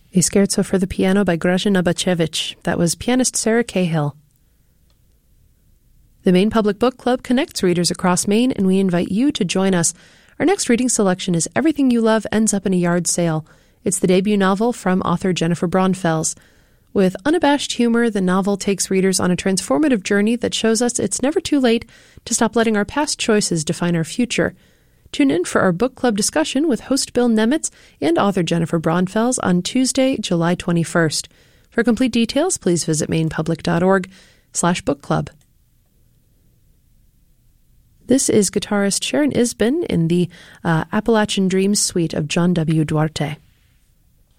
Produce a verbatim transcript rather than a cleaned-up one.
A scherzo for the piano by Grażyna Bacewicz. That was pianist Sarah Cahill. The Maine Public Book Club connects readers across Maine, and we invite you to join us. Our next reading selection is Everything You Love Ends Up in a Yard Sale. It's the debut novel from author Jennifer Braunfels. With unabashed humor, the novel takes readers on a transformative journey that shows us it's never too late to stop letting our past choices define our future. Tune in for our book club discussion with host Bill Nemitz and author Jennifer Braunfels on Tuesday, July twenty-first. For complete details, please visit mainepublic.org slash book club. This is guitarist Sharon Isbin in the uh, Appalachian Dreams suite of John W. Duarte.